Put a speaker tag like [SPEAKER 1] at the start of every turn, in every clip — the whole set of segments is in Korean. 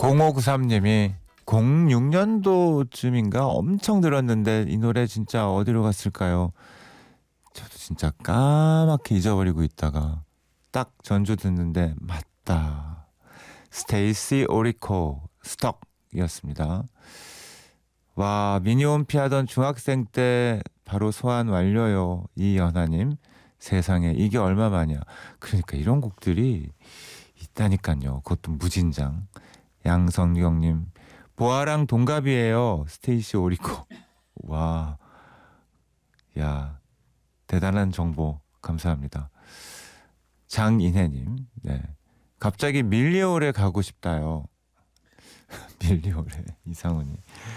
[SPEAKER 1] 0593님이 06년도쯤인가 엄청 들었는데 이 노래 진짜 어디로 갔을까요? 저도 진짜 까맣게 잊어버리고 있다가 딱 전주 듣는데 맞다. 스테이시 오리코 스톡이었습니다. 와, 미니홈피 하던 중학생 때 바로 소환 완료요. 이연하님. 세상에 이게 얼마만이야. 그러니까 이런 곡들이 있다니까요. 그것도 무진장. 양성경님. 보아랑 동갑이에요. 스테이시 오리코. 와, 야, 대단한 정보 감사합니다. 장인혜님. 네. 갑자기 밀리오레 가고 싶다요. 밀리오레 이상훈이.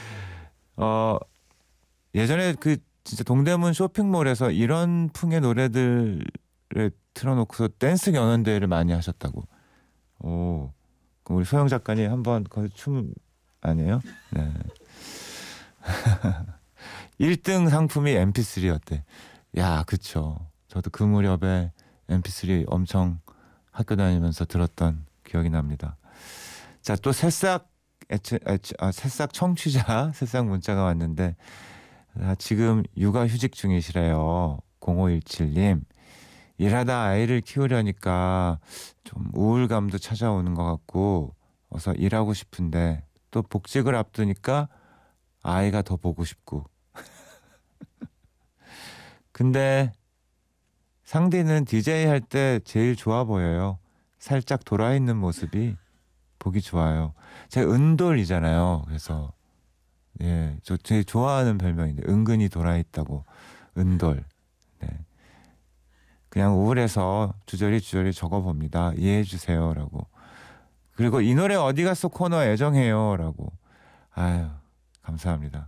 [SPEAKER 1] 예전에 그 진짜 동대문 쇼핑몰에서 이런 풍의 노래들을 틀어놓고서 댄스 경연대회를 많이 하셨다고. 오, 그럼 우리 소영 작가님 한번 거기 춤 아니에요? 네. 1등 상품이 MP3였대. 야, 그쵸. 저도 그 무렵에 MP3 엄청 학교 다니면서 들었던 기억이 납니다. 자, 또 새싹 청취자 새싹 문자가 왔는데 지금 육아휴직 중이시래요. 0517님. 일하다 아이를 키우려니까 좀 우울감도 찾아오는 것 같고 어서 일하고 싶은데 또 복직을 앞두니까 아이가 더 보고 싶고. 근데 상디는 DJ 할 때 제일 좋아 보여요. 살짝 돌아있는 모습이 보기 좋아요. 제가 은돌이잖아요. 그래서 예, 저 되게 좋아하는 별명인데 은근히 돌아있다고 은돌. 네. 그냥 우울해서 주저리 적어봅니다. 이해해 주세요라고. 그리고 이 노래 어디 갔어 코너 애정해요라고. 아유 감사합니다.